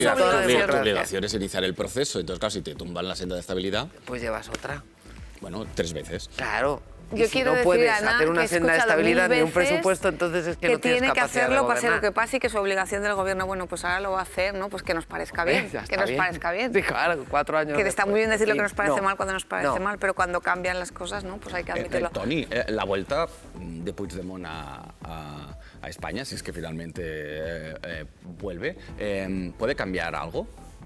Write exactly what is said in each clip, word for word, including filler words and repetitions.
obligación, tu obligación es iniciar el proceso. Entonces, claro, si te tumban la senda de estabilidad... Pues llevas otra. Bueno, tres veces. Claro. Yo si quiero no decir, puedes Ana, hacer una que he senda de escuchado estabilidad mil ni un veces presupuesto, entonces es que, que no tienes tiene que capacidad hacerlo, de pase lo gobernar. que pase, y que su obligación del gobierno, bueno, pues ahora lo va a hacer, ¿no? Pues que nos parezca bien, Ya que está nos bien. parezca bien. Sí, claro, cuatro años Que está muy bien decir lo que nos parece no, mal cuando nos parece no. mal, pero cuando cambian las cosas, ¿no? Pues hay que Eh, eh, admitirlo. Toni, eh, la vuelta de Puigdemont a, a, a España, si es que finalmente eh, eh, vuelve, eh, ¿puede cambiar algo?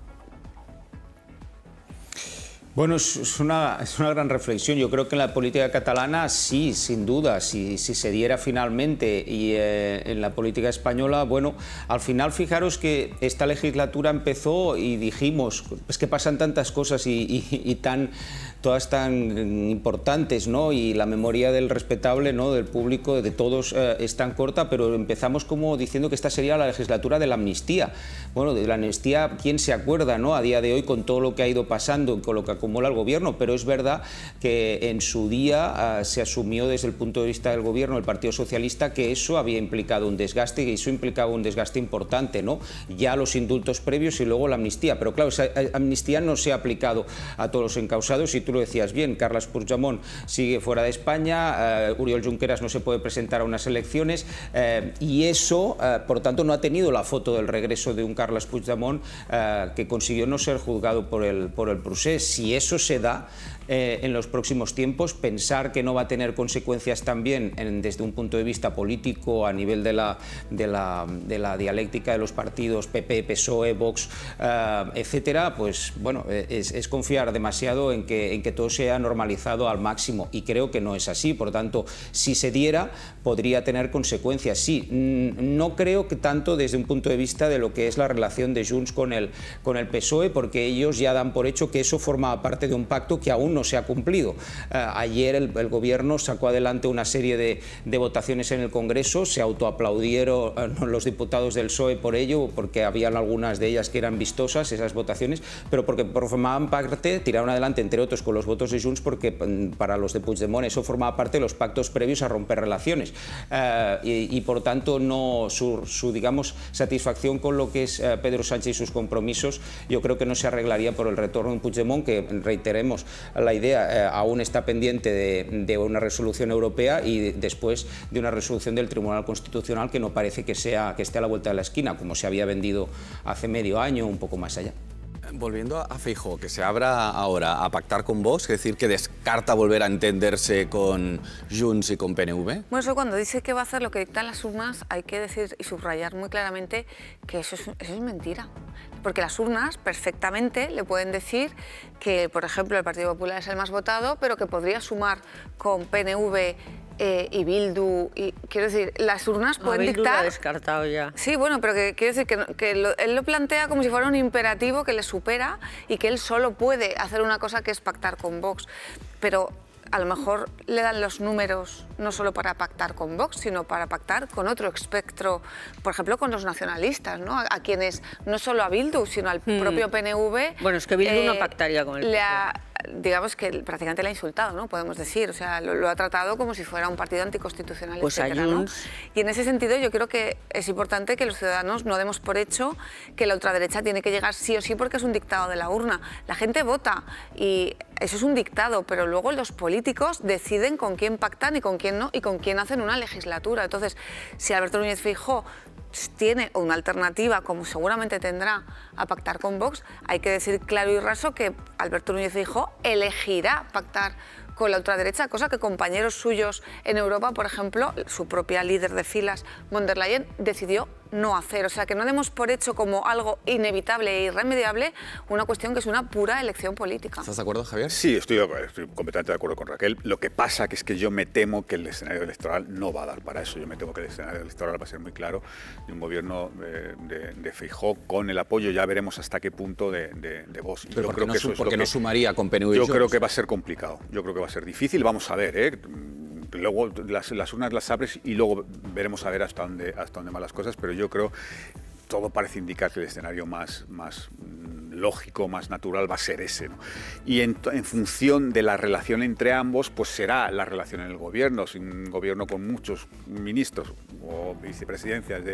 Bueno, es es una, es una gran reflexión. Yo creo que en la política catalana sí, sin duda, si, si se diera finalmente, y eh, en la política española, bueno, al final fijaros que esta legislatura empezó y dijimos, es que pasan tantas cosas y, y, y tan, todas tan importantes, ¿no? Y la memoria del respetable, ¿no? Del público, de todos, eh, es tan corta, pero empezamos como diciendo que esta sería la legislatura de la amnistía. Bueno, de la amnistía, ¿quién se acuerda, ¿no? A día de hoy, con todo lo que ha ido pasando, con lo que acumula el gobierno, pero es verdad que en su día uh, se asumió desde el punto de vista del gobierno, el Partido Socialista, que eso había implicado un desgaste, y eso implicaba un desgaste importante, ¿no? Ya los indultos previos y luego la amnistía, pero claro, esa amnistía no se ha aplicado a todos los encausados, y tú lo decías bien, Carles Puigdemont sigue fuera de España, uh, Oriol Junqueras no se puede presentar a unas elecciones, uh, y eso, uh, por tanto, no ha tenido la foto del regreso de un Carles Puigdemont uh, que consiguió no ser juzgado por el, por el procés. Si eso se da eh, en los próximos tiempos, pensar que no va a tener consecuencias también en, desde un punto de vista político a nivel de la, de la, de la dialéctica de los partidos P P, P S O E, Vox, eh, etcétera, pues bueno, es, es confiar demasiado en que, en que todo sea normalizado al máximo, y creo que no es así. Por tanto, si se diera, podría tener consecuencias, sí. No creo que tanto desde un punto de vista de lo que es la relación de Junts con el, con el P S O E, porque ellos ya dan por hecho que eso formaba parte de un pacto que aún no se ha cumplido. Uh, ayer el, el gobierno sacó adelante una serie de, de votaciones en el Congreso, se autoaplaudieron uh, los diputados del P S O E por ello, porque habían algunas de ellas que eran vistosas, esas votaciones, pero porque formaban parte, tiraron adelante, entre otros, con los votos de Junts, porque para los de Puigdemont eso formaba parte de los pactos previos a romper relaciones. Uh, y, y por tanto, no, su, su, digamos, satisfacción con lo que es uh, Pedro Sánchez y sus compromisos, yo creo que no se arreglaría por el retorno de Puigdemont, que, reiteremos, la idea eh, aún está pendiente de, de una resolución europea y después de una resolución del Tribunal Constitucional, que no parece que, sea, que esté a la vuelta de la esquina, como se había vendido hace medio año, un poco más allá. Volviendo a Feijóo, que se abra ahora a pactar con Vox, es decir, que descarta volver a entenderse con Junts y con P N V. Bueno, eso cuando dice que va a hacer lo que dictan las urnas, hay que decir y subrayar muy claramente que eso es, eso es mentira. Porque las urnas perfectamente le pueden decir que, por ejemplo, el Partido Popular es el más votado, pero que podría sumar con P N V eh, y Bildu. Y, quiero decir, las urnas pueden no, Bildu dictar... lo ha descartado ya. Sí, bueno, pero que, quiero decir que, que lo, él lo plantea como si fuera un imperativo que le supera y que él solo puede hacer una cosa, que es pactar con Vox. Pero a lo mejor le dan los números no solo para pactar con Vox, sino para pactar con otro espectro, por ejemplo, con los nacionalistas, ¿no? A, a quienes, no solo a Bildu, sino al hmm. propio P N V... Bueno, es que Bildu eh, no pactaría con el le ha, digamos que prácticamente le ha insultado, ¿no? Podemos decir, o sea, lo, lo ha tratado como si fuera un partido anticonstitucional, pues etcétera, ¿no? Y en ese sentido yo creo que es importante que los ciudadanos no demos por hecho que la ultraderecha tiene que llegar sí o sí porque es un dictado de la urna. La gente vota y eso es un dictado, pero luego los políticos deciden con quién pactan y con quién no, y con quién hacen una legislatura. Entonces, si Alberto Núñez Feijóo tiene una alternativa, como seguramente tendrá, a pactar con Vox, hay que decir claro y raso que Alberto Núñez Feijóo elegirá pactar con la ultraderecha, cosa que compañeros suyos en Europa, por ejemplo, su propia líder de filas, von der Leyen, decidió no hacer. O sea, que no demos por hecho como algo inevitable e irremediable una cuestión que es una pura elección política. ¿Estás de acuerdo, Javier? Sí, estoy, estoy completamente de acuerdo con Raquel. Lo que pasa que es que yo me temo que el escenario electoral no va a dar para eso. Yo me temo que el escenario electoral va a ser muy claro, de un gobierno de, de, de Feijóo con el apoyo, ya veremos hasta qué punto, de, de, de Vox. Pero ¿por qué no, su, porque no sumaría con P N V? Yo creo que va a ser complicado. Yo creo que va a ser difícil. Vamos a ver, ¿eh? Luego las, las urnas las abres y luego veremos a ver hasta dónde, hasta dónde van las cosas, pero yo creo, todo parece indicar que el escenario más, más lógico, más natural va a ser ese, ¿no? Y en, en función de la relación entre ambos, pues será la relación en el gobierno, sin un gobierno con muchos ministros o vicepresidencias de,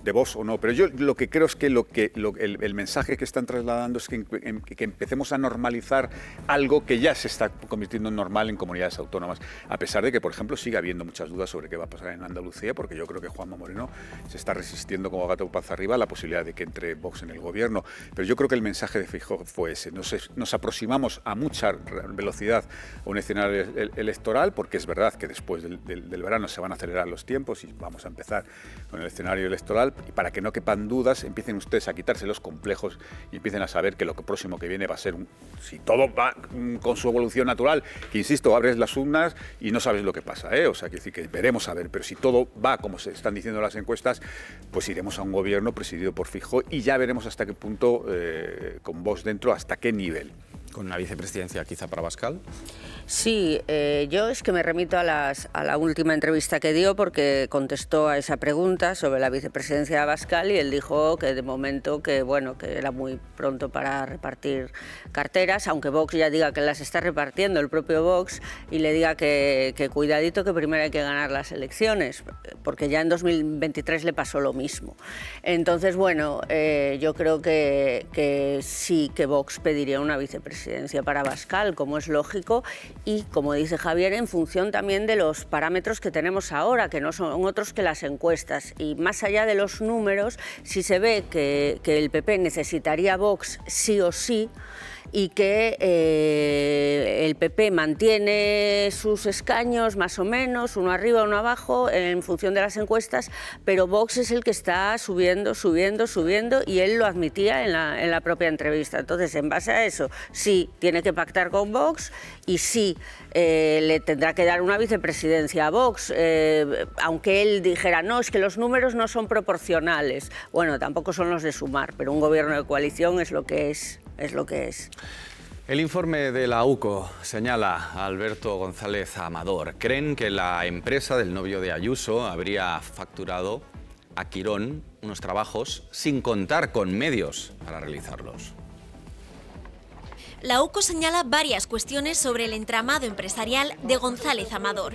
de Vox o no, pero yo lo que creo es que, lo que lo, el, el mensaje que están trasladando es que, en, que empecemos a normalizar algo que ya se está convirtiendo en normal en comunidades autónomas, a pesar de que, por ejemplo, sigue habiendo muchas dudas sobre qué va a pasar en Andalucía, porque yo creo que Juanma Moreno se está resistiendo como gato panza arriba a la posibilidad de que entre Vox en el gobierno, pero yo creo que el mensaje de Feijóo fue ese, nos, nos aproximamos a mucha velocidad a un escenario electoral, porque es verdad que después del, del, del verano se van a acelerar los tiempos y vamos a empezar con el escenario electoral, y para que no quepan dudas, empiecen ustedes a quitarse los complejos y empiecen a saber que lo próximo que viene va a ser, un, si todo va con su evolución natural, que insisto, abres las urnas y no sabes lo que pasa, ¿eh? O sea, que decir que veremos a ver, pero si todo va como se están diciendo las encuestas, pues iremos a un gobierno presidido por Feijóo y ya veremos hasta qué punto, eh, con Vox dentro, hasta qué nivel. ¿Con una vicepresidencia quizá para Abascal? Sí, eh, yo es que me remito a, las, a la última entrevista que dio porque contestó a esa pregunta sobre la vicepresidencia de Abascal y él dijo que de momento que, bueno, que era muy pronto para repartir carteras, aunque Vox ya diga que las está repartiendo, el propio Vox, y le diga que, que cuidadito que primero hay que ganar las elecciones, porque ya en dos mil veintitrés le pasó lo mismo. Entonces, bueno, eh, yo creo que, que sí que Vox pediría una vicepresidencia para Abascal, como es lógico, y como dice Javier, en función también de los parámetros que tenemos ahora, que no son otros que las encuestas. Y más allá de los números, si se ve que, que el P P necesitaría Vox sí o sí, y que eh, el P P mantiene sus escaños más o menos, uno arriba, uno abajo, en función de las encuestas, pero Vox es el que está subiendo, subiendo, subiendo, y él lo admitía en la, en la propia entrevista. Entonces, en base a eso, sí, tiene que pactar con Vox y sí, eh, le tendrá que dar una vicepresidencia a Vox, eh, aunque él dijera, no, es que los números no son proporcionales. Bueno, tampoco son los de Sumar, pero un gobierno de coalición es lo que es. Es lo que es. El informe de la U C O señala a Alberto González Amador. Creen que la empresa del novio de Ayuso habría facturado a Quirón unos trabajos sin contar con medios para realizarlos. La U C O señala varias cuestiones sobre el entramado empresarial de González Amador.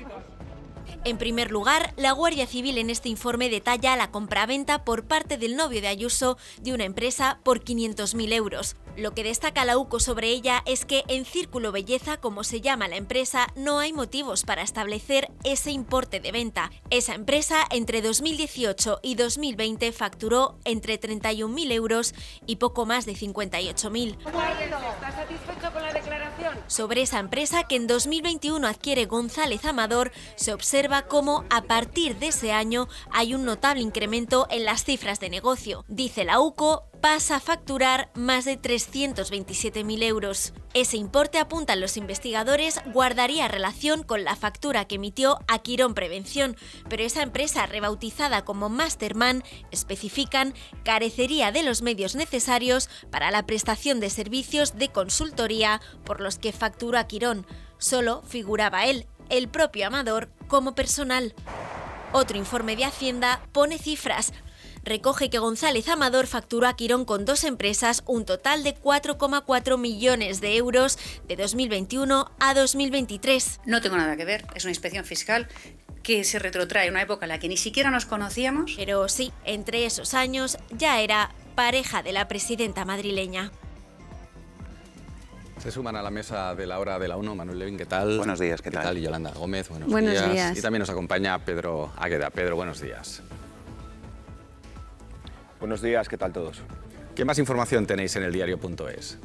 En primer lugar, la Guardia Civil en este informe detalla la compraventa por parte del novio de Ayuso de una empresa por quinientos mil euros. Lo que destaca la U C O sobre ella es que en Círculo Belleza, como se llama la empresa, no hay motivos para establecer ese importe de venta. Esa empresa entre dos mil dieciocho y dos mil veinte facturó entre treinta y un mil euros y poco más de cincuenta y ocho mil. ¿Estás satisfecho con la declaración? Sobre esa empresa que en dos mil veintiuno adquiere González Amador, se observa cómo a partir de ese año hay un notable incremento en las cifras de negocio. Dice la U C O, pasa a facturar más de trescientos veintisiete mil euros. Ese importe, apuntan los investigadores, guardaría relación con la factura que emitió a Quirón Prevención, pero esa empresa, rebautizada como Masterman, especifican, carecería de los medios necesarios para la prestación de servicios de consultoría por los que facturó a Quirón. Solo figuraba él, el propio Amador, como personal. Otro informe de Hacienda pone cifras. Recoge que González Amador facturó a Quirón con dos empresas un total de cuatro coma cuatro millones de euros de dos mil veintiuno a dos mil veintitrés. No tengo nada que ver, es una inspección fiscal que se retrotrae a una época en la que ni siquiera nos conocíamos. Pero sí, entre esos años ya era pareja de la presidenta madrileña. Se suman a la mesa de la hora de la UNO, Manuel Levin, ¿qué tal? Buenos días, ¿qué, ¿Qué tal? tal? Y Yolanda Gómez, buenos, buenos días. días. Y también nos acompaña Pedro Águeda. Pedro, buenos días. Buenos días, ¿qué tal todos? ¿Qué más información tenéis en el diario punto es?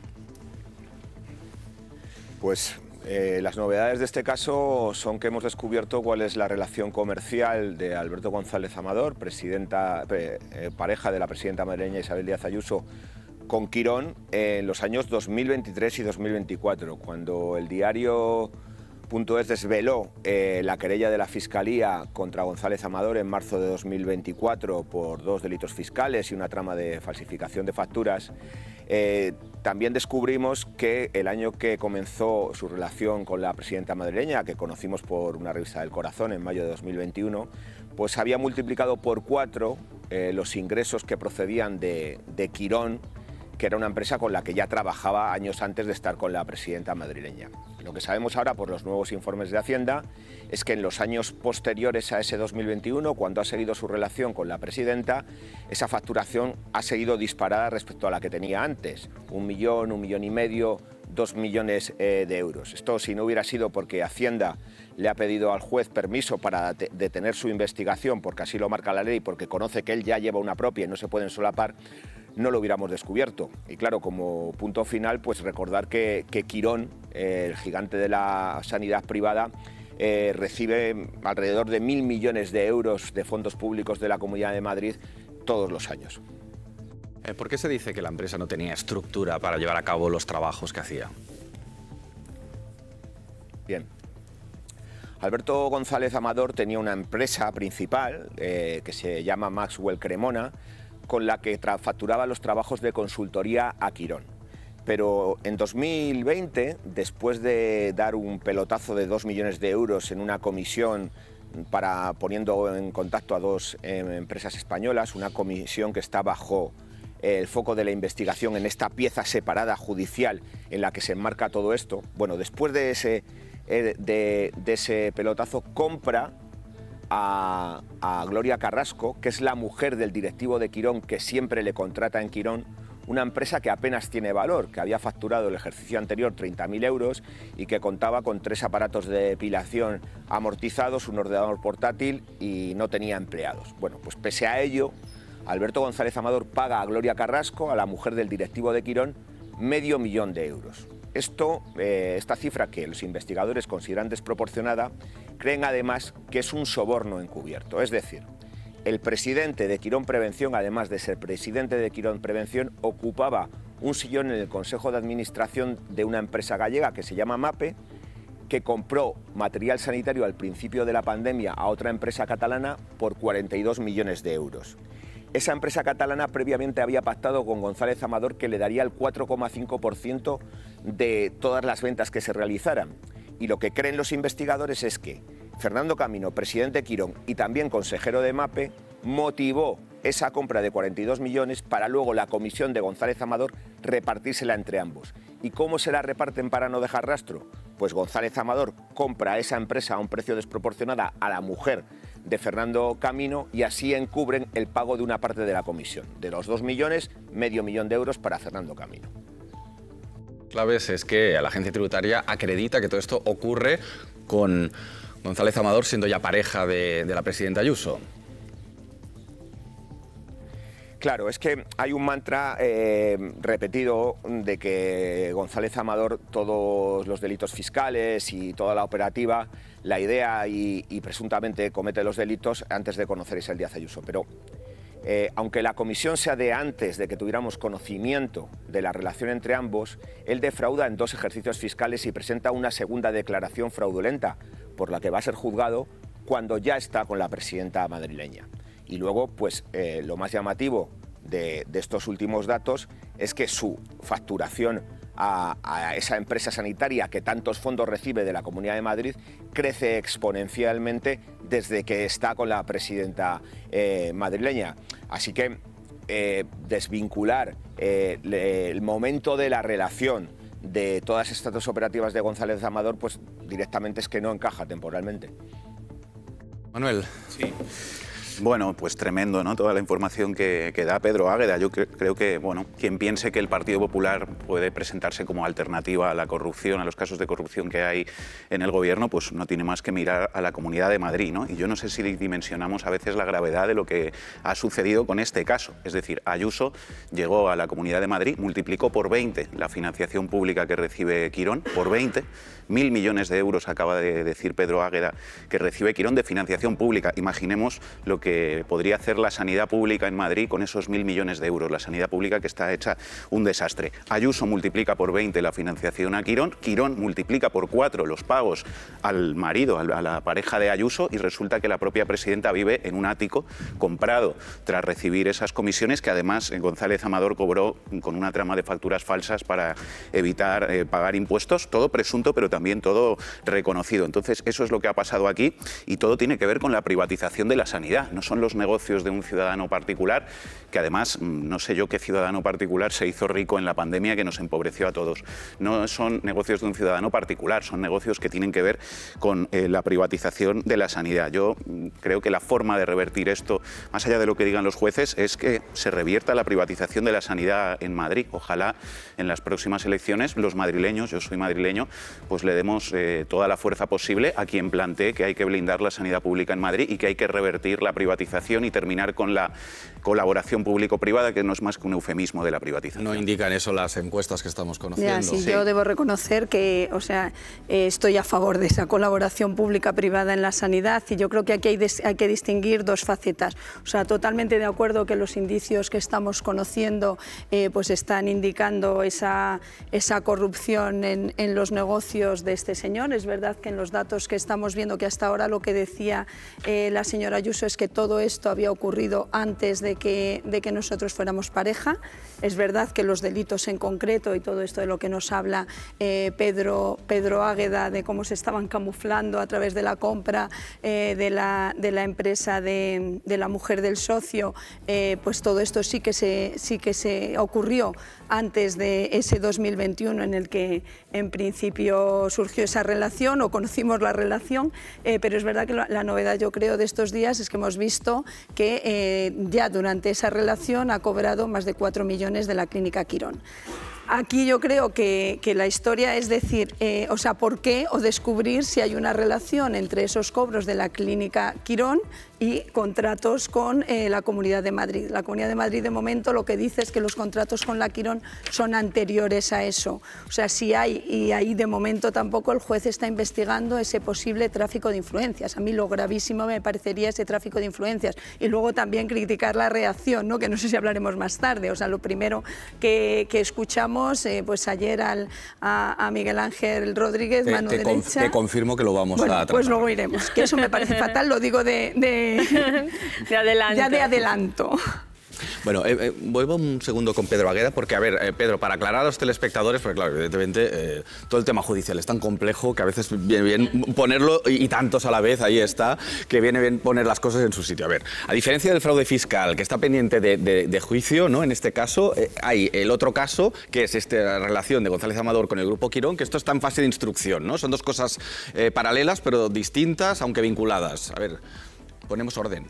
Pues eh, las novedades de este caso son que hemos descubierto cuál es la relación comercial de Alberto González Amador, presidenta, eh, pareja de la presidenta madrileña Isabel Díaz Ayuso, con Quirón en los años dos mil veintitrés y dos mil veinticuatro, cuando el diario punto es desveló eh, la querella de la Fiscalía contra González Amador en marzo de dos mil veinticuatro por dos delitos fiscales y una trama de falsificación de facturas. Eh, también descubrimos que el año que comenzó su relación con la presidenta madrileña, que conocimos por una revista del Corazón en mayo de dos mil veintiuno, pues había multiplicado por cuatro eh, los ingresos que procedían de, de Quirón, que era una empresa con la que ya trabajaba años antes de estar con la presidenta madrileña. Lo que sabemos ahora por los nuevos informes de Hacienda es que en los años posteriores a ese dos mil veintiuno, cuando ha seguido su relación con la presidenta, esa facturación ha seguido disparada respecto a la que tenía antes. Un millón, un millón y medio, dos millones eh, de euros. Esto, si no hubiera sido porque Hacienda le ha pedido al juez permiso para detener su investigación, porque así lo marca la ley, porque conoce que él ya lleva una propia y no se pueden solapar, no lo hubiéramos descubierto. Y claro, como punto final, pues recordar que, que Quirón, eh, el gigante de la sanidad privada, eh, recibe alrededor de mil millones de euros de fondos públicos de la Comunidad de Madrid todos los años. ¿Por qué se dice que la empresa no tenía estructura para llevar a cabo los trabajos que hacía? Bien. Alberto González Amador tenía una empresa principal eh, que se llama Maxwell Cremona, con la que facturaba los trabajos de consultoría a Quirón. Pero en dos mil veinte, después de dar un pelotazo de dos millones de euros en una comisión para poniendo en contacto a dos eh, empresas españolas, una comisión que está bajo el foco de la investigación en esta pieza separada judicial en la que se enmarca todo esto, bueno, después de ese, de, de ese pelotazo, compra a, a Gloria Carrasco, que es la mujer del directivo de Quirón, que siempre le contrata en Quirón, una empresa que apenas tiene valor, que había facturado el ejercicio anterior treinta mil euros y que contaba con tres aparatos de depilación amortizados, un ordenador portátil y no tenía empleados. Bueno, pues pese a ello, Alberto González Amador paga a Gloria Carrasco, a la mujer del directivo de Quirón, medio millón de euros. Esto, eh, esta cifra que los investigadores consideran desproporcionada, creen además que es un soborno encubierto. Es decir, el presidente de Quirón Prevención, además de ser presidente de Quirón Prevención, ocupaba un sillón en el Consejo de Administración de una empresa gallega que se llama MAPE, que compró material sanitario al principio de la pandemia a otra empresa catalana por cuarenta y dos millones de euros. Esa empresa catalana previamente había pactado con González Amador que le daría el cuatro coma cinco por ciento de todas las ventas que se realizaran. Y lo que creen los investigadores es que Fernando Camino, presidente de Quirón y también consejero de MAPE, motivó esa compra de cuarenta y dos millones para luego la comisión de González Amador repartírsela entre ambos. ¿Y cómo se la reparten para no dejar rastro? Pues González Amador compra esa empresa a un precio desproporcionado a la mujer de Fernando Camino y así encubren el pago de una parte de la comisión. De los dos millones, medio millón de euros para Fernando Camino. Claves es que la agencia tributaria acredita que todo esto ocurre con González Amador siendo ya pareja de, de la presidenta Ayuso. Claro, es que hay un mantra eh, repetido de que González Amador, todos los delitos fiscales y toda la operativa, la idea y, y presuntamente comete los delitos antes de conocer a Isabel Díaz Ayuso. Pero eh, aunque la comisión sea de antes de que tuviéramos conocimiento de la relación entre ambos, él defrauda en dos ejercicios fiscales y presenta una segunda declaración fraudulenta, por la que va a ser juzgado cuando ya está con la presidenta madrileña. Y luego, pues eh, lo más llamativo de, de estos últimos datos es que su facturación a, a esa empresa sanitaria que tantos fondos recibe de la Comunidad de Madrid crece exponencialmente desde que está con la presidenta eh, madrileña. Así que eh, desvincular eh, le, el momento de la relación de todas estas dos operativas de González Amador, pues directamente es que no encaja temporalmente. Manuel. Sí. Bueno, pues tremendo, ¿no? Toda la información que, que da Pedro Águeda. Yo cre creo que, bueno, quien piense que el Partido Popular puede presentarse como alternativa a la corrupción, a los casos de corrupción que hay en el gobierno, pues no tiene más que mirar a la Comunidad de Madrid, ¿no? Y yo no sé si dimensionamos a veces la gravedad de lo que ha sucedido con este caso. Es decir, Ayuso llegó a la Comunidad de Madrid, multiplicó por veinte la financiación pública que recibe Quirón, por veinte, mil millones de euros, acaba de decir Pedro Águeda, que recibe Quirón de financiación pública. Imaginemos lo que que podría hacer la sanidad pública en Madrid con esos mil millones de euros, la sanidad pública que está hecha un desastre. Ayuso multiplica por veinte la financiación a Quirón, Quirón multiplica por cuatro los pagos al marido, a la pareja de Ayuso, y resulta que la propia presidenta vive en un ático comprado tras recibir esas comisiones que además González Amador cobró con una trama de facturas falsas para evitar eh, pagar impuestos, todo presunto pero también todo reconocido. Entonces eso es lo que ha pasado aquí y todo tiene que ver con la privatización de la sanidad. no son los negocios de un ciudadano particular, que además no sé yo qué ciudadano particular se hizo rico en la pandemia que nos empobreció a todos. No son negocios de un ciudadano particular, son negocios que tienen que ver con eh, la privatización de la sanidad. Yo creo que la forma de revertir esto, más allá de lo que digan los jueces, es que se revierta la privatización de la sanidad en Madrid. Ojalá en las próximas elecciones los madrileños, yo soy madrileño, pues le demos eh, toda la fuerza posible a quien plantee que hay que blindar la sanidad pública en Madrid y que hay que revertir la privatización y terminar con la colaboración público-privada, que no es más que un eufemismo de la privatización. No indican eso las encuestas que estamos conociendo. Ya, sí, sí. Yo debo reconocer que, o sea, eh, estoy a favor de esa colaboración pública-privada en la sanidad, y yo creo que aquí hay, des, hay que distinguir dos facetas. O sea, totalmente de acuerdo que los indicios que estamos conociendo eh, pues están indicando esa, esa corrupción en, en los negocios de este señor. Es verdad que en los datos que estamos viendo, que hasta ahora lo que decía eh, la señora Ayuso es que todo esto había ocurrido antes de que, de que nosotros fuéramos pareja. Es verdad que los delitos en concreto y todo esto de lo que nos habla eh, Pedro, Pedro Águeda, de cómo se estaban camuflando a través de la compra eh, de, la, de la empresa de, de la mujer del socio, eh, pues todo esto sí que, se, sí que se ocurrió antes de ese dos mil veintiuno en el que en principio surgió esa relación o conocimos la relación, eh, pero es verdad que la, la novedad, yo creo, de estos días es que hemos visto que eh, ya durante esa relación ha cobrado más de cuatro millones de la Clínica Quirón. Aquí yo creo que, que la historia es decir, eh, o sea, por qué o descubrir si hay una relación entre esos cobros de la Clínica Quirón y contratos con eh, la Comunidad de Madrid. La Comunidad de Madrid, de momento, lo que dice es que los contratos con la Quirón son anteriores a eso. O sea, si hay, y ahí de momento tampoco el juez está investigando ese posible tráfico de influencias. A mí lo gravísimo me parecería ese tráfico de influencias. Y luego también criticar la reacción, ¿no? Que no sé si hablaremos más tarde. O sea, lo primero que, que escuchamos, eh, pues ayer al, a, a Miguel Ángel Rodríguez, te, mano te derecha. Te confirmo que lo vamos bueno, a tratar. Pues luego iremos, que eso me parece fatal, lo digo de... de de adelanto. Ya de adelanto. Bueno, eh, eh, vuelvo un segundo con Pedro Águeda, porque, a ver, eh, Pedro, para aclarar a los telespectadores, porque, claro, evidentemente, eh, todo el tema judicial es tan complejo que a veces viene bien ponerlo, y, y tantos a la vez, ahí está, que viene bien poner las cosas en su sitio. A ver, a diferencia del fraude fiscal, que está pendiente de, de, de juicio, ¿no? En este caso, eh, hay el otro caso, que es esta relación de González Amador con el Grupo Quirón, que esto está en fase de instrucción, ¿no? Son dos cosas eh, paralelas, pero distintas, aunque vinculadas. A ver, ponemos orden.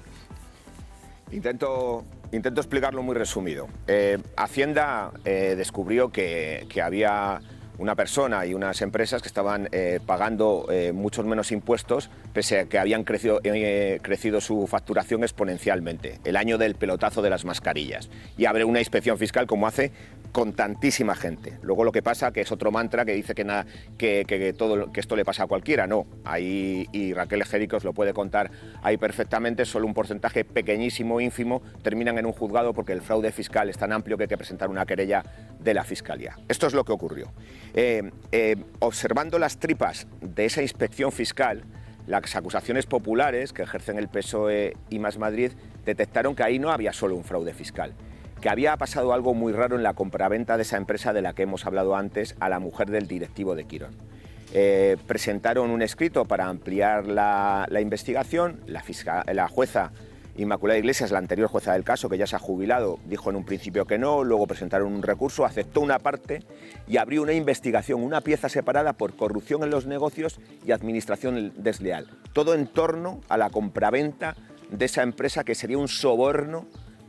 Intento, intento explicarlo muy resumido. Eh, Hacienda eh, descubrió que, que había una persona y unas empresas que estaban eh, pagando eh, muchos menos impuestos, pese a que habían crecido, eh, crecido su facturación exponencialmente. El año del pelotazo de las mascarillas. Y abre una inspección fiscal como hace con tantísima gente. Luego lo que pasa que es otro mantra que dice que, nada, que, que, que, todo, que esto le pasa a cualquiera. No, ahí, y Raquel Ejerico os lo puede contar ahí perfectamente, solo un porcentaje pequeñísimo, ínfimo, terminan en un juzgado porque el fraude fiscal es tan amplio que hay que presentar una querella de la Fiscalía. Esto es lo que ocurrió. Eh, eh, observando las tripas de esa inspección fiscal, las acusaciones populares que ejercen el P S O E y Más Madrid detectaron que ahí no había solo un fraude fiscal, que había pasado algo muy raro en la compraventa de esa empresa de la que hemos hablado antes a la mujer del directivo de Quirón. Eh, presentaron un escrito para ampliar la, la investigación, la, fiscal, la jueza Inmaculada Iglesias, la anterior jueza del caso, que ya se ha jubilado, dijo en un principio que no, luego presentaron un recurso, aceptó una parte y abrió una investigación, una pieza separada por corrupción en los negocios y administración desleal. Todo en torno a la compraventa de esa empresa, que sería un soborno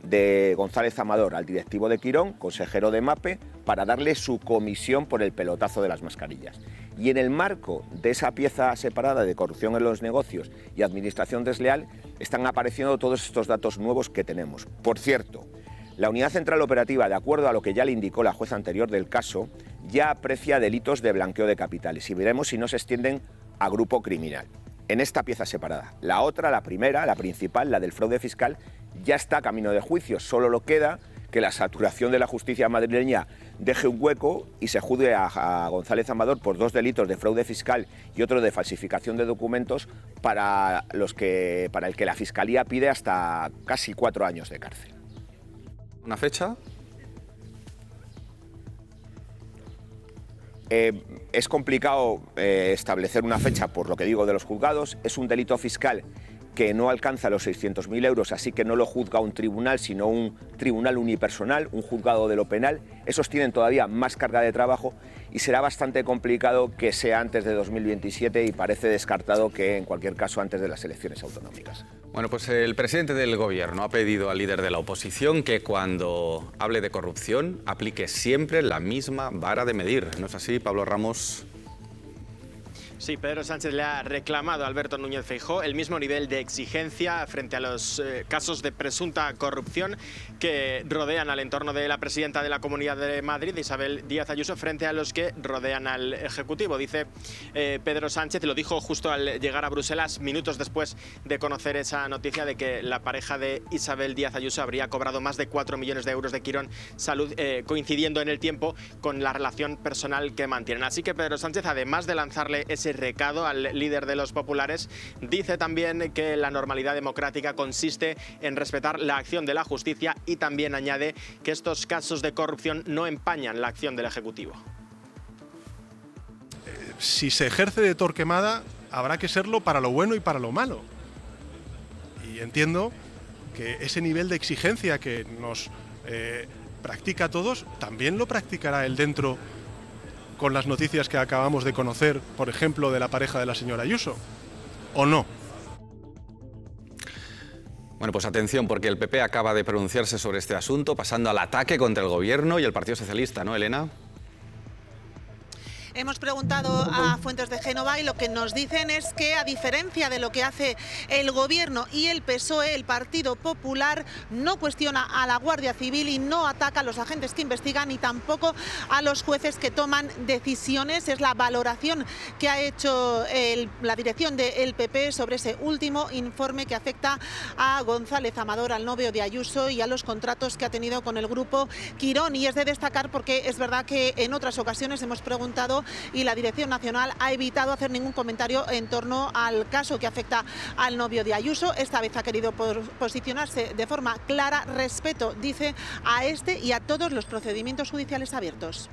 de González Amador al directivo de Quirón, consejero de MAPE, para darle su comisión por el pelotazo de las mascarillas. Y en el marco de esa pieza separada de corrupción en los negocios y administración desleal están apareciendo todos estos datos nuevos que tenemos. Por cierto, la Unidad Central Operativa, de acuerdo a lo que ya le indicó la jueza anterior del caso, ya aprecia delitos de blanqueo de capitales y veremos si no se extienden a grupo criminal en esta pieza separada. La otra, la primera, la principal, la del fraude fiscal, ya está a camino de juicio. Solo lo queda que la saturación de la justicia madrileña deje un hueco y se juzgue a, a González Amador por dos delitos de fraude fiscal y otro de falsificación de documentos, para, los que, para el que la Fiscalía pide hasta casi cuatro años de cárcel. ¿Una fecha? Eh, es complicado eh, establecer una fecha por lo que digo de los juzgados. Es un delito fiscal que no alcanza los seiscientos mil euros, así que no lo juzga un tribunal, sino un tribunal unipersonal, un juzgado de lo penal. Esos tienen todavía más carga de trabajo y será bastante complicado que sea antes de dos mil veintisiete y parece descartado que, en cualquier caso, antes de las elecciones autonómicas. Bueno, pues el presidente del Gobierno ha pedido al líder de la oposición que cuando hable de corrupción aplique siempre la misma vara de medir. ¿No es así, Pablo Ramos? Sí, Pedro Sánchez le ha reclamado a Alberto Núñez Feijóo el mismo nivel de exigencia frente a los eh, casos de presunta corrupción que rodean al entorno de la presidenta de la Comunidad de Madrid, Isabel Díaz Ayuso, frente a los que rodean al Ejecutivo. Dice eh, Pedro Sánchez, lo dijo justo al llegar a Bruselas, minutos después de conocer esa noticia de que la pareja de Isabel Díaz Ayuso habría cobrado más de cuatro millones de euros de Quirón Salud, eh, coincidiendo en el tiempo con la relación personal que mantienen. Así que Pedro Sánchez, además de lanzarle ese recado al líder de los populares, dice también que la normalidad democrática consiste en respetar la acción de la justicia y también añade que estos casos de corrupción no empañan la acción del Ejecutivo. Si se ejerce de Torquemada, habrá que serlo para lo bueno y para lo malo. Y entiendo que ese nivel de exigencia que nos eh, practica a todos, también lo practicará él dentro con las noticias que acabamos de conocer, por ejemplo, de la pareja de la señora Ayuso, ¿o no? Bueno, pues atención, porque el P P acaba de pronunciarse sobre este asunto, pasando al ataque contra el Gobierno y el Partido Socialista, ¿no, Elena? Hemos preguntado a fuentes de Génova y lo que nos dicen es que, a diferencia de lo que hace el Gobierno y el P S O E, el Partido Popular no cuestiona a la Guardia Civil y no ataca a los agentes que investigan ni tampoco a los jueces que toman decisiones. Es la valoración que ha hecho el, la dirección del P P sobre ese último informe que afecta a González Amador, al novio de Ayuso, y a los contratos que ha tenido con el grupo Quirón. Y es de destacar porque es verdad que en otras ocasiones hemos preguntado y la Dirección Nacional ha evitado hacer ningún comentario en torno al caso que afecta al novio de Ayuso. Esta vez ha querido posicionarse de forma clara. Respeto, dice, a este y a todos los procedimientos judiciales abiertos.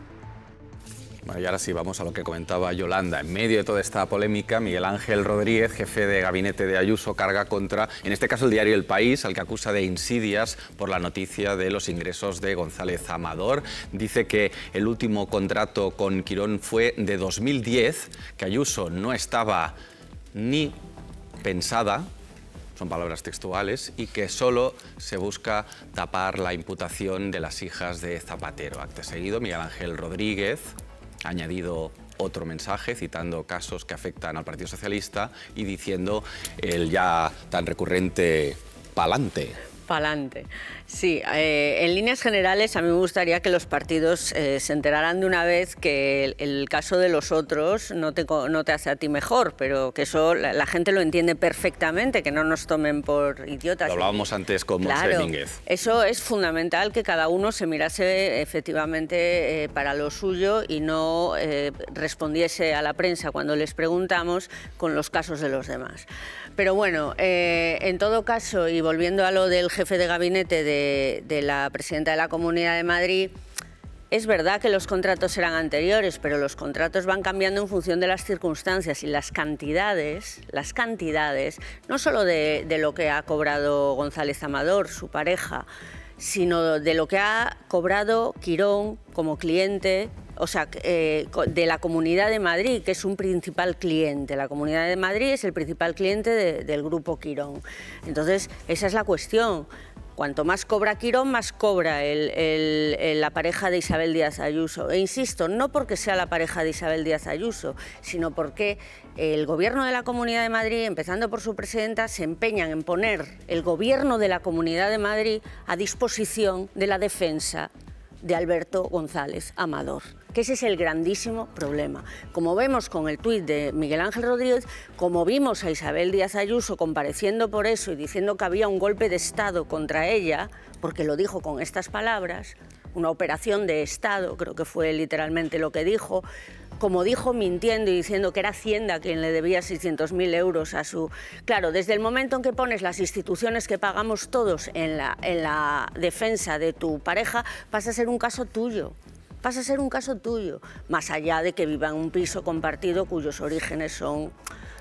Bueno, y ahora sí, vamos a lo que comentaba Yolanda. En medio de toda esta polémica, Miguel Ángel Rodríguez, jefe de gabinete de Ayuso, carga contra, en este caso, el diario El País, al que acusa de insidias por la noticia de los ingresos de González Amador. Dice que el último contrato con Quirón fue de dos mil diez, que Ayuso no estaba ni pensada, son palabras textuales, y que solo se busca tapar la imputación de las hijas de Zapatero. Acto seguido, Miguel Ángel Rodríguez ha añadido otro mensaje citando casos que afectan al Partido Socialista y diciendo el ya tan recurrente pa'lante. Pa'lante. Sí, eh, en líneas generales a mí me gustaría que los partidos eh, se enteraran de una vez que el, el caso de los otros no te, no te hace a ti mejor, pero que eso la, la gente lo entiende perfectamente, que no nos tomen por idiotas. Lo hablábamos antes con Monse claro, Mínguez. Eso es fundamental, que cada uno se mirase efectivamente eh, para lo suyo y no eh, respondiese a la prensa cuando les preguntamos con los casos de los demás. Pero bueno, eh, en todo caso, y volviendo a lo del jefe de gabinete de, de la presidenta de la Comunidad de Madrid, es verdad que los contratos eran anteriores, pero los contratos van cambiando en función de las circunstancias y las cantidades, las cantidades, no solo de, de lo que ha cobrado González Amador, su pareja, sino de lo que ha cobrado Quirón como cliente, o sea, eh, de la Comunidad de Madrid, que es un principal cliente. La Comunidad de Madrid es el principal cliente de, del grupo Quirón. Entonces, esa es la cuestión. Cuanto más cobra Quirón, más cobra el, el, el, la pareja de Isabel Díaz Ayuso. E insisto, no porque sea la pareja de Isabel Díaz Ayuso, sino porque el Gobierno de la Comunidad de Madrid, empezando por su presidenta, se empeñan en poner el Gobierno de la Comunidad de Madrid a disposición de la defensa de Alberto González Amador, que ese es el grandísimo problema. Como vemos con el tuit de Miguel Ángel Rodríguez, como vimos a Isabel Díaz Ayuso compareciendo por eso y diciendo que había un golpe de Estado contra ella, porque lo dijo con estas palabras, una operación de Estado, creo que fue literalmente lo que dijo, como dijo mintiendo y diciendo que era Hacienda quien le debía seiscientos mil euros a su... Claro, desde el momento en que pones las instituciones que pagamos todos en la, en la defensa de tu pareja, pasa a ser un caso tuyo. Pasa a ser un caso tuyo, más allá de que viva en un piso compartido cuyos orígenes son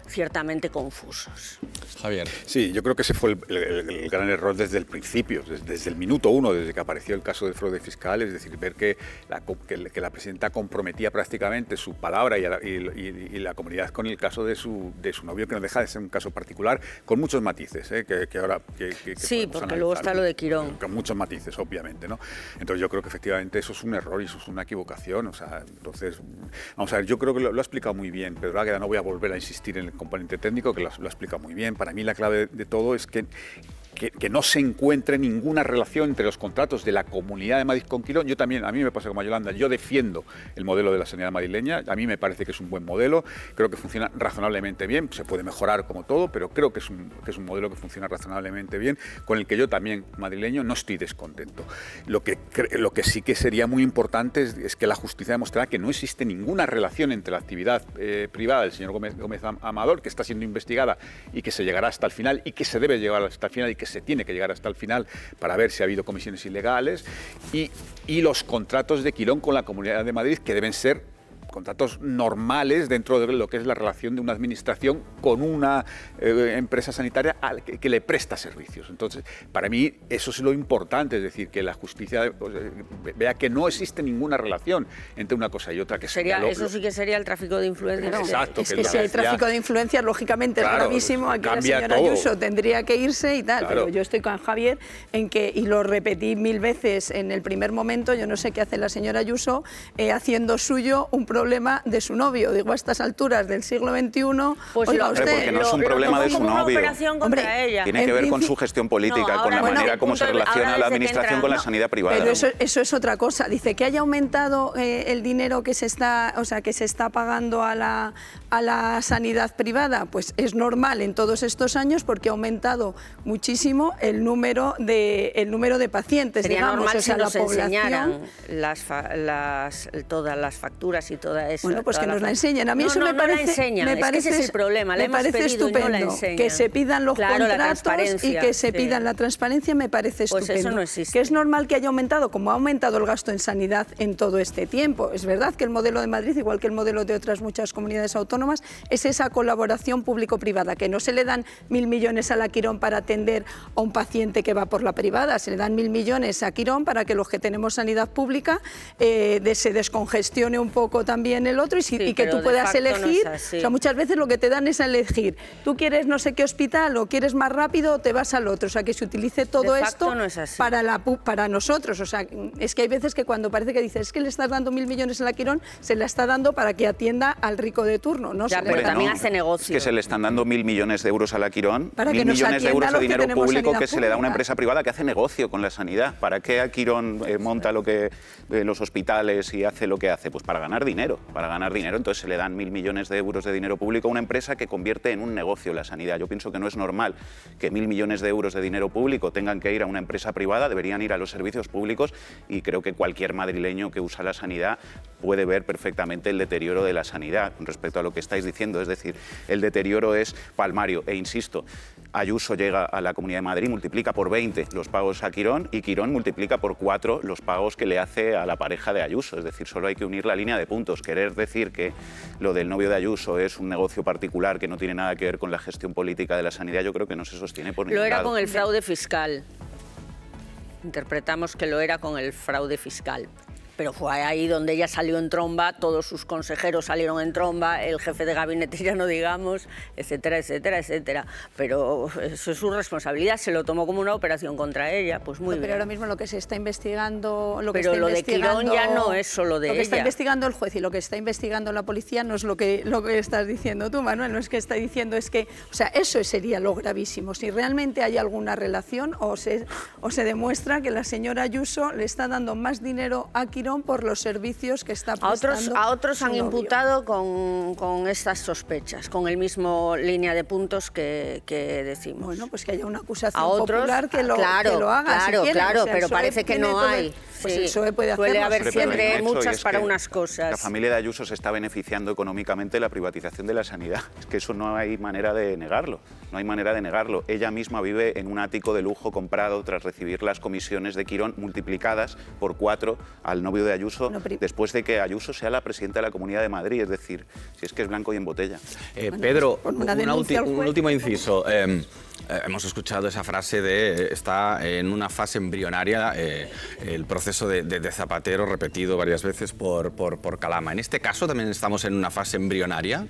ciertamente confusos. Javier. Sí, yo creo que ese fue el, el, el gran error desde el principio, desde, desde el minuto uno, desde que apareció el caso del fraude fiscal, es decir, ver que la, que, que la presidenta comprometía prácticamente su palabra y, la, y, y, y la comunidad con el caso de su, de su novio, que no deja de ser un caso particular, con muchos matices, ¿eh? que, que ahora... Que, que, que sí, porque analizar, luego está lo de Quirón. Con muchos matices, obviamente, ¿no? Entonces yo creo que efectivamente eso es un error y eso es una equivocación, o sea, entonces, vamos a ver, yo creo que lo, lo ha explicado muy bien Pedro Águeda, no voy a volver a insistir en el componente técnico, que lo, lo ha explicado muy bien. Para mí la clave de, de todo es que Que, que no se encuentre ninguna relación entre los contratos de la Comunidad de Madrid con Quirón. Yo también, a mí me pasa como a Yolanda, yo defiendo el modelo de la sanidad madrileña, a mí me parece que es un buen modelo, creo que funciona razonablemente bien, se puede mejorar como todo, pero creo que es un, que es un modelo que funciona razonablemente bien, con el que yo también, madrileño, no estoy descontento. Lo que, lo que sí que sería muy importante es, es que la justicia demostrara que no existe ninguna relación entre la actividad eh, privada del señor Gómez, Gómez Amador, que está siendo investigada y que se llegará hasta el final y que se debe llegar hasta el final y que se tiene que llegar hasta el final para ver si ha habido comisiones ilegales, y, y los contratos de Quirón con la Comunidad de Madrid, que deben ser contratos normales dentro de lo que es la relación de una administración con una eh, empresa sanitaria al que, que le presta servicios. Entonces, para mí eso es lo importante, es decir, que la justicia pues, vea que no existe ninguna relación entre una cosa y otra. Que sería, lo, eso lo, sí que sería el tráfico de influencias. No, exacto. Es que, que si hay tráfico de influencias, lógicamente claro, es gravísimo. Aquí la señora todo. Ayuso tendría que irse y tal, claro. Pero yo estoy con Javier en que, y lo repetí mil veces en el primer momento, yo no sé qué hace la señora Ayuso eh, haciendo suyo un problema de su novio. Digo, a estas alturas del siglo veintiuno, pues oiga usted, usted, porque no es un problema de su novio. Hombre, ella. Tiene que ver con su gestión política, no, con la bueno, manera como se relaciona la administración entra, con la no, sanidad privada. Pero eso, eso es otra cosa. Dice que haya aumentado eh, el dinero que se está, o sea, que se está pagando a la, a la sanidad privada. Pues es normal en todos estos años porque ha aumentado muchísimo el número de, el número de pacientes. Sería digamos, normal o sea, si nos la población, enseñaran las, las, todas las facturas y toda eso. Bueno, pues que nos la enseñen. A mí no, eso no, me no parece, la enseñan. me parece, es que ese es el problema. Me parece estupendo no la que se pidan los claro, contratos y que se sí. pidan la transparencia, me parece estupendo. Pues eso no existe. Que es normal que haya aumentado, como ha aumentado el gasto en sanidad en todo este tiempo. Es verdad que el modelo de Madrid, igual que el modelo de otras muchas comunidades autónomas, es esa colaboración público-privada, que no se le dan mil millones a la Quirón para atender a un paciente que va por la privada, se le dan mil millones a Quirón para que los que tenemos sanidad pública eh, de, se descongestione un poco también el otro y, si, sí, y que tú puedas elegir. No o sea, muchas veces lo que te dan es elegir. Tú quieres no sé qué hospital o quieres más rápido o te vas al otro. O sea, que se utilice todo de esto no es así. para, la, para nosotros. O sea, es que hay veces que cuando parece que dices es que le estás dando mil millones a la Quirón, se la está dando para que atienda al rico de turno. No ya, se pero le también no, hace negocio. Es que se le están dando mil millones de euros a la Quirón, para mil que nos millones de euros de dinero público que, que se le da a una pública. empresa privada que hace negocio con la sanidad. ¿Para qué a Quirón eh, monta lo que eh, los hospitales y hace lo que hace? Pues para ganar dinero, para ganar dinero. Entonces se le dan mil millones de euros de dinero público a una empresa que convierte en un negocio la sanidad. Yo pienso que no es normal que mil millones de euros de dinero público tengan que ir a una empresa privada, deberían ir a los servicios públicos, y creo que cualquier madrileño que usa la sanidad puede ver perfectamente el deterioro de la sanidad con respecto a lo que estáis diciendo. Es decir, el deterioro es palmario e insisto, Ayuso llega a la Comunidad de Madrid, multiplica por veinte los pagos a Quirón y Quirón multiplica por cuatro los pagos que le hace a la pareja de Ayuso. Es decir, solo hay que unir la línea de puntos. Querer decir que lo del novio de Ayuso es un negocio particular que no tiene nada que ver con la gestión política de la sanidad, yo creo que no se sostiene por ningún lado. Lo era lado. con el fraude fiscal. Interpretamos que lo era con el fraude fiscal. Pero fue ahí donde ella salió en tromba, todos sus consejeros salieron en tromba, el jefe de gabinete ya no digamos, etcétera, etcétera, etcétera. Pero eso es su responsabilidad, se lo tomó como una operación contra ella, pues muy no, bien. Pero ahora mismo lo que se está investigando... Lo pero que está lo investigando, de Quirón ya no es solo de ella. Lo que está investigando el juez y lo que está investigando la policía no es lo que, lo que estás diciendo tú, Manuel, no es que está diciendo, es que... O sea, eso sería lo gravísimo, si realmente hay alguna relación o se, o se demuestra que la señora Ayuso le está dando más dinero a Quirón por los servicios que está prestando. A otros, a otros han novio. imputado con, con estas sospechas, con el mismo línea de puntos que, que decimos. Bueno, pues que haya una acusación a otros, popular que lo, claro, que lo haga. Claro, si quieren. claro, O sea, pero parece que no hay. Pues sí. el P S O E puede hacerlo. Suele haber Pero siempre hay un hecho, muchas es para que unas cosas. La familia de Ayuso se está beneficiando económicamente de la privatización de la sanidad. Es que eso no hay manera de negarlo. No hay manera de negarlo. Ella misma vive en un ático de lujo comprado tras recibir las comisiones de Quirón multiplicadas por cuatro al novio novio de Ayuso después de que Ayuso sea la presidenta de la Comunidad de Madrid. Es decir, si es que es blanco y en botella. Eh, Pedro, una una ulti un último inciso. Eh, Eh, hemos escuchado esa frase de está en una fase embrionaria eh, el proceso de, de, de Zapatero repetido varias veces por, por, por Calama. ¿En este caso también estamos en una fase embrionaria?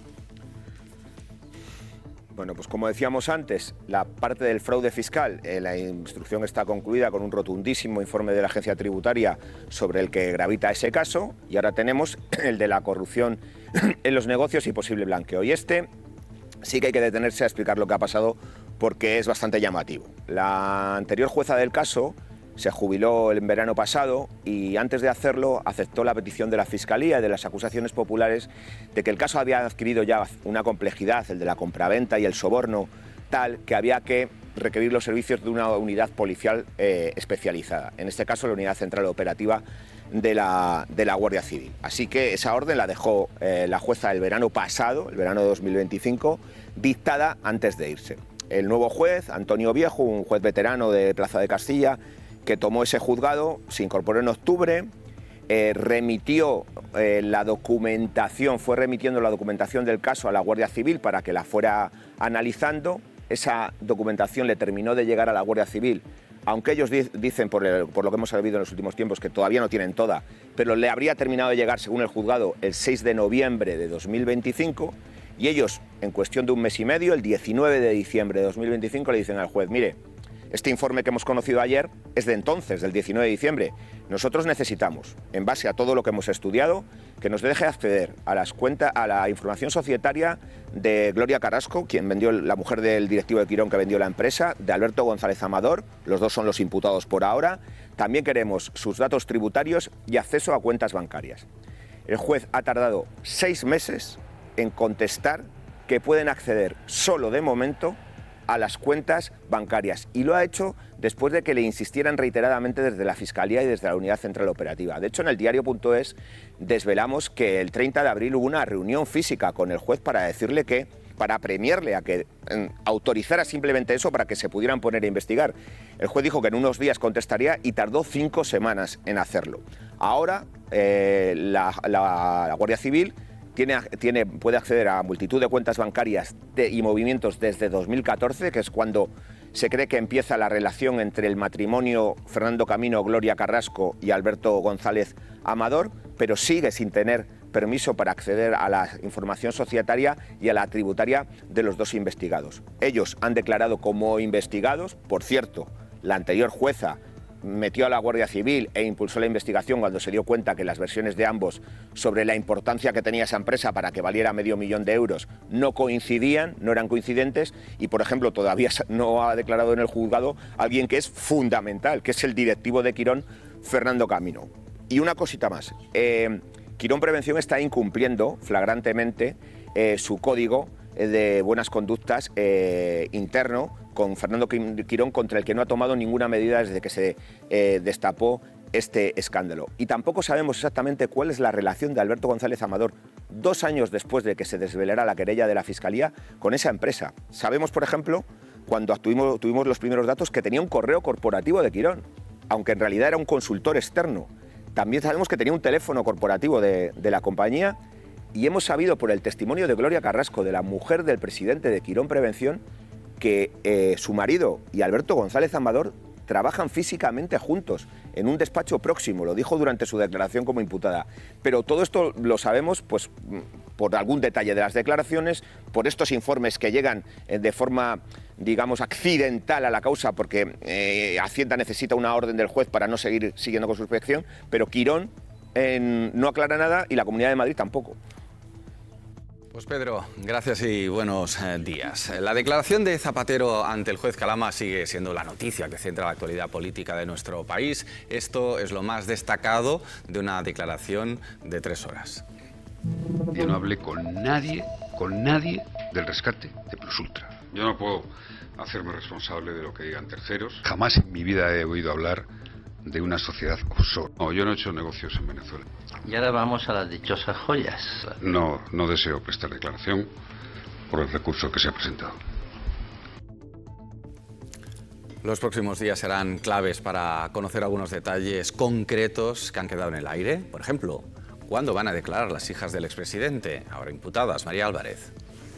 Bueno, pues como decíamos antes, la parte del fraude fiscal, eh, la instrucción está concluida con un rotundísimo informe de la Agencia Tributaria sobre el que gravita ese caso, y ahora tenemos el de la corrupción en los negocios y posible blanqueo. Y este sí que hay que detenerse a explicar lo que ha pasado porque es bastante llamativo. La anterior jueza del caso se jubiló el verano pasado y antes de hacerlo aceptó la petición de la Fiscalía y de las acusaciones populares de que el caso había adquirido ya una complejidad, el de la compraventa y el soborno, tal que había que requerir los servicios de una unidad policial eh, especializada, en este caso la Unidad Central Operativa de la, de la Guardia Civil. Así que esa orden la dejó eh, la jueza el verano pasado, el verano de dos mil veinticinco, dictada antes de irse. El nuevo juez, Antonio Viejo, un juez veterano de Plaza de Castilla, que tomó ese juzgado, se incorporó en octubre, eh, remitió eh, la documentación, fue remitiendo la documentación del caso a la Guardia Civil para que la fuera analizando. Esa documentación le terminó de llegar a la Guardia Civil, aunque ellos di dicen, por, el, por lo que hemos sabido en los últimos tiempos, que todavía no tienen toda, pero le habría terminado de llegar, según el juzgado, el seis de noviembre de dos mil veinticinco, y ellos, en cuestión de un mes y medio, el diecinueve de diciembre de dos mil veinticinco, le dicen al juez, mire, este informe que hemos conocido ayer es de entonces, del diecinueve de diciembre. Nosotros necesitamos, en base a todo lo que hemos estudiado, que nos deje acceder a las cuentas, a la información societaria de Gloria Carrasco, quien vendió, la mujer del directivo de Quirón que vendió la empresa, de Alberto González Amador, los dos son los imputados por ahora. También queremos sus datos tributarios y acceso a cuentas bancarias. El juez ha tardado seis meses en contestar que pueden acceder solo de momento a las cuentas bancarias, y lo ha hecho después de que le insistieran reiteradamente desde la Fiscalía y desde la Unidad Central Operativa. De hecho, en el diario punto es desvelamos que el treinta de abril hubo una reunión física con el juez para decirle que, para premiarle a que eh, autorizara simplemente eso para que se pudieran poner a investigar. El juez dijo que en unos días contestaría y tardó cinco semanas en hacerlo. Ahora eh, la, la, la Guardia Civil Tiene, tiene, puede acceder a multitud de cuentas bancarias de, y movimientos desde dos mil catorce, que es cuando se cree que empieza la relación entre el matrimonio Fernando Camino, Gloria Carrasco y Alberto González Amador, pero sigue sin tener permiso para acceder a la información societaria y a la tributaria de los dos investigados. Ellos han declarado como investigados, por cierto, la anterior jueza metió a la Guardia Civil e impulsó la investigación cuando se dio cuenta que las versiones de ambos sobre la importancia que tenía esa empresa para que valiera medio millón de euros no coincidían, no eran coincidentes, y por ejemplo todavía no ha declarado en el juzgado alguien que es fundamental, que es el directivo de Quirón, Fernando Camino. Y una cosita más, eh, Quirón Prevención está incumpliendo flagrantemente eh, su código de buenas conductas eh, interno con Fernando Quirón, contra el que no ha tomado ninguna medida desde que se eh, destapó este escándalo. Y tampoco sabemos exactamente cuál es la relación de Alberto González Amador, dos años después de que se desvelara la querella de la Fiscalía, con esa empresa. Sabemos, por ejemplo, cuando tuvimos, tuvimos los primeros datos, que tenía un correo corporativo de Quirón, aunque en realidad era un consultor externo. También sabemos que tenía un teléfono corporativo de, de la compañía, y hemos sabido por el testimonio de Gloria Carrasco, de la mujer del presidente de Quirón Prevención, que eh, su marido y Alberto González Amador trabajan físicamente juntos en un despacho próximo, lo dijo durante su declaración como imputada. Pero todo esto lo sabemos pues, por algún detalle de las declaraciones, por estos informes que llegan eh, de forma, digamos, accidental a la causa, porque eh, Hacienda necesita una orden del juez para no seguir siguiendo con su inspección, pero Quirón eh, no aclara nada y la Comunidad de Madrid tampoco. Pues Pedro, gracias y buenos días. La declaración de Zapatero ante el juez Calama sigue siendo la noticia que centra la actualidad política de nuestro país. Esto es lo más destacado de una declaración de tres horas. Yo no hablé con nadie, con nadie del rescate de Plus Ultra. Yo no puedo hacerme responsable de lo que digan terceros. Jamás en mi vida he oído hablar de una sociedad offshore. No, yo no he hecho negocios en Venezuela. Y ahora vamos a las dichosas joyas. No, no deseo prestar declaración por el recurso que se ha presentado. Los próximos días serán claves para conocer algunos detalles concretos que han quedado en el aire. Por ejemplo, ¿cuándo van a declarar las hijas del expresidente, ahora imputadas? María Álvarez.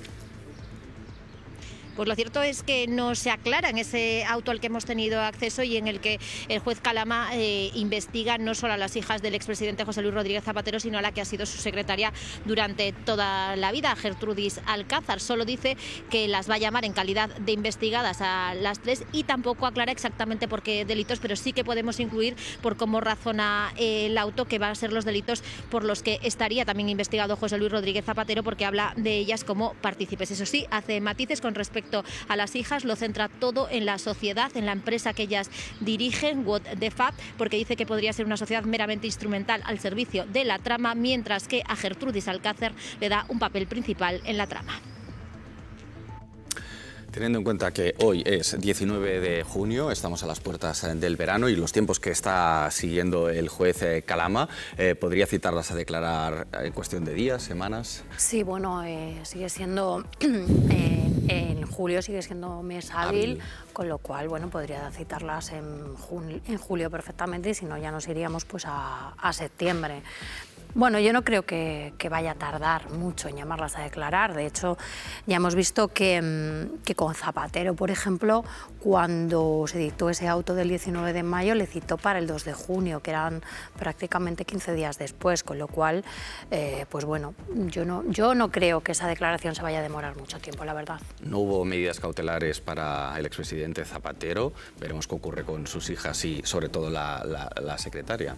Pues lo cierto es que no se aclara en ese auto al que hemos tenido acceso y en el que el juez Calama eh, investiga no solo a las hijas del expresidente José Luis Rodríguez Zapatero, sino a la que ha sido su secretaria durante toda la vida, Gertrudis Alcázar. Solo dice que las va a llamar en calidad de investigadas a las tres y tampoco aclara exactamente por qué delitos, pero sí que podemos incluir por cómo razona el auto que van a ser los delitos por los que estaría también investigado José Luis Rodríguez Zapatero, porque habla de ellas como partícipes. Eso sí, hace matices con respecto a las hijas, lo centra todo en la sociedad, en la empresa que ellas dirigen, What the Fab, porque dice que podría ser una sociedad meramente instrumental al servicio de la trama, mientras que a Gertrudis Alcázar le da un papel principal en la trama. Teniendo en cuenta que hoy es diecinueve de junio, estamos a las puertas del verano y los tiempos que está siguiendo el juez Calama, eh, ¿podría citarlas a declarar en cuestión de días, semanas? Sí, bueno, eh, sigue siendo, eh, en julio sigue siendo mes hábil, hábil, con lo cual, bueno, podría citarlas en, jun en julio perfectamente y si no ya nos iríamos pues a, a septiembre. Bueno, yo no creo que, que vaya a tardar mucho en llamarlas a declarar. De hecho, ya hemos visto que, que con Zapatero, por ejemplo, cuando se dictó ese auto del diecinueve de mayo, le citó para el dos de junio, que eran prácticamente quince días después, con lo cual, eh, pues bueno, yo no, yo no creo que esa declaración se vaya a demorar mucho tiempo, la verdad. No hubo medidas cautelares para el expresidente Zapatero. Veremos qué ocurre con sus hijas y, sobre todo, la, la, la secretaria.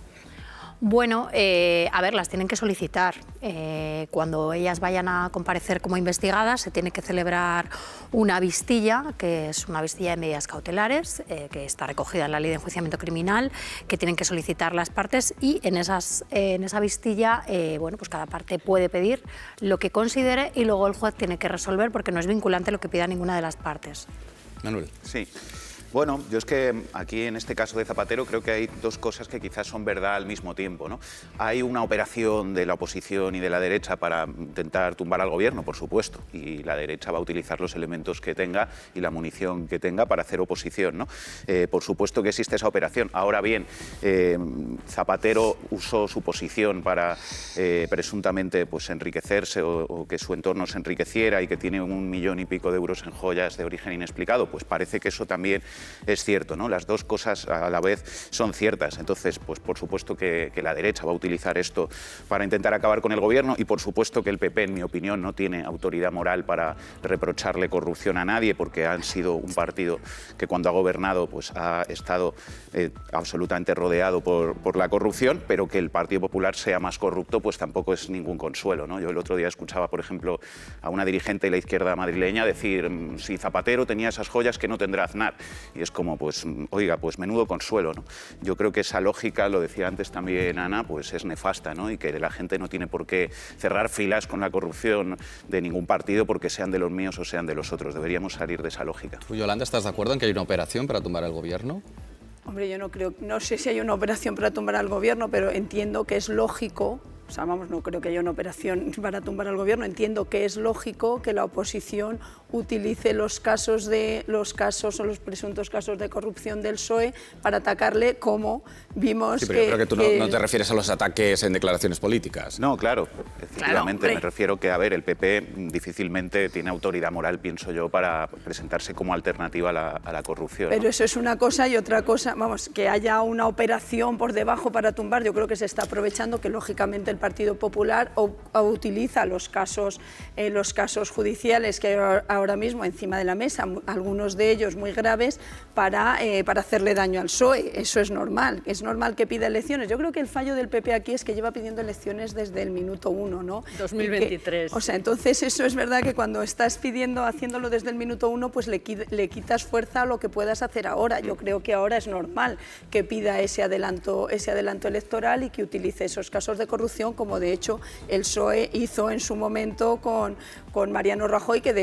Bueno, eh, a ver, las tienen que solicitar. Eh, cuando ellas vayan a comparecer como investigadas, se tiene que celebrar una vistilla, que es una vistilla de medidas cautelares, eh, que está recogida en la Ley de Enjuiciamiento Criminal, que tienen que solicitar las partes y en, esas, eh, en esa vistilla, eh, bueno, pues cada parte puede pedir lo que considere y luego el juez tiene que resolver porque no es vinculante lo que pida ninguna de las partes. Manuel. Sí. Bueno, yo es que aquí en este caso de Zapatero creo que hay dos cosas que quizás son verdad al mismo tiempo, ¿no? Hay una operación de la oposición y de la derecha para intentar tumbar al gobierno, por supuesto, y la derecha va a utilizar los elementos que tenga y la munición que tenga para hacer oposición, ¿no? Eh, por supuesto que existe esa operación. Ahora bien, eh, Zapatero usó su posición para eh, presuntamente pues, enriquecerse o, o que su entorno se enriqueciera y que tiene un millón y pico de euros en joyas de origen inexplicado, pues parece que eso también es cierto, ¿no? Las dos cosas a la vez son ciertas. Entonces, pues por supuesto que, que la derecha va a utilizar esto para intentar acabar con el gobierno y por supuesto que el P P, en mi opinión, no tiene autoridad moral para reprocharle corrupción a nadie porque han sido un partido que cuando ha gobernado pues ha estado eh, absolutamente rodeado por, por la corrupción, pero que el Partido Popular sea más corrupto pues tampoco es ningún consuelo, ¿no? Yo el otro día escuchaba, por ejemplo, a una dirigente de la izquierda madrileña decir si Zapatero tenía esas joyas que no tendrá Aznar. Y es como, pues, oiga, pues menudo consuelo, ¿no? Yo creo que esa lógica, lo decía antes también Ana, pues es nefasta, ¿no? Y que la gente no tiene por qué cerrar filas con la corrupción de ningún partido porque sean de los míos o sean de los otros. Deberíamos salir de esa lógica. ¿Tú, Yolanda, estás de acuerdo en que hay una operación para tumbar al gobierno? Hombre, yo no creo, no sé si hay una operación para tumbar al gobierno, pero entiendo que es lógico. O sea, vamos, no creo que haya una operación para tumbar al gobierno. Entiendo que es lógico que la oposición utilice los casos de los casos o los presuntos casos de corrupción del P S O E para atacarle, como vimos. Sí, pero que, yo creo que tú que... No, no te refieres a los ataques en declaraciones políticas. No, claro, efectivamente. Claro, me refiero que, a ver, el P P difícilmente tiene autoridad moral, pienso yo, para presentarse como alternativa a la, a la corrupción. Pero ¿no? eso es una cosa y otra cosa, vamos, que haya una operación por debajo para tumbar, yo creo que se está aprovechando que, lógicamente, el Partido Popular o, o utiliza los casos, eh, los casos judiciales que hay ahora mismo encima de la mesa, algunos de ellos muy graves, para, eh, para hacerle daño al P S O E. Eso es normal, es normal que pida elecciones. Yo creo que el fallo del P P aquí es que lleva pidiendo elecciones desde el minuto uno, ¿no? dos mil veintitrés. Que, o sea, entonces eso es verdad que cuando estás pidiendo, haciéndolo desde el minuto uno, pues le, le quitas fuerza a lo que puedas hacer ahora. Yo creo que ahora es normal que pida ese adelanto, ese adelanto electoral y que utilice esos casos de corrupción como de De hecho, el P S O E hizo en su momento con, con Mariano Rajoy, que de hecho le,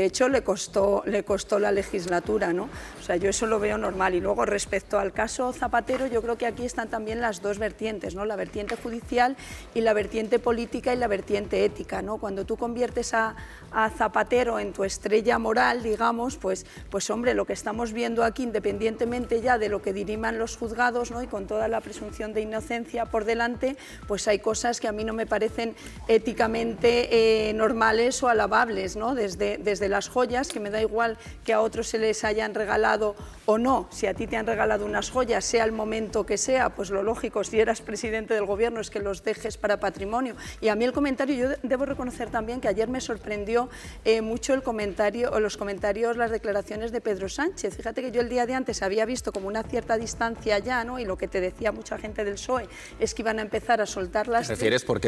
costó, le costó la legislatura, ¿no? O sea, yo eso lo veo normal. Y luego, respecto al caso Zapatero, yo creo que aquí están también las dos vertientes, ¿no? La vertiente judicial y la vertiente política y la vertiente ética, ¿no? Cuando tú conviertes a, a Zapatero en tu estrella moral, digamos, pues, pues hombre, lo que estamos viendo aquí, independientemente ya de lo que diriman los juzgados, ¿no? Y con toda la presunción de inocencia por delante, pues hay cosas que a mí no me parecen éticamente eh, normales o alabables, ¿no? Desde, desde las joyas, que me da igual que a otros se les hayan regalado o no. Si a ti te han regalado unas joyas, sea el momento que sea, pues lo lógico, si eras presidente del gobierno, es que los dejes para patrimonio. Y a mí el comentario, yo debo reconocer también que ayer me sorprendió eh, mucho el comentario, o los comentarios, las declaraciones de Pedro Sánchez. Fíjate que yo el día de antes había visto como una cierta distancia ya, ¿no? Y lo que te decía mucha gente del P S O E es que iban a empezar a soltar las... ¿Te refieres porque